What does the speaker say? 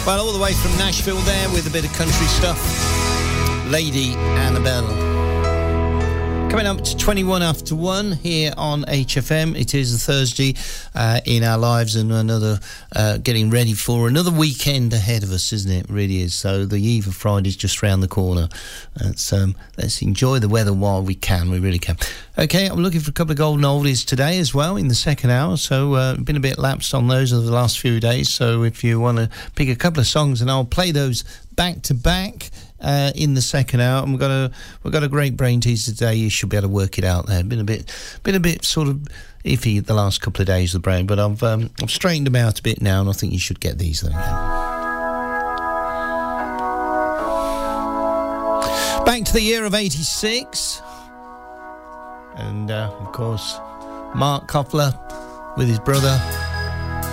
Well, all the way from Nashville there with a bit of country stuff. Lady Annabelle. Coming up to 21 after 1 here on HFM. It is a Thursday in our lives and another getting ready for another weekend ahead of us, isn't it? It really is. So the eve of Friday's just round the corner. Let's enjoy the weather while we can. We really can. Okay, I'm looking for a couple of golden oldies today as well in the second hour. So been a bit lapsed on those over the last few days. So if you want to pick a couple of songs, and I'll play those back to back. In the second hour, and we've got a great brain teaser today. You should be able to work it out there. Been a bit sort of iffy the last couple of days, the brain, but I've straightened them out a bit now, and I think you should get these though. Back to the year of '86, and of course, Mark Knopfler with his brother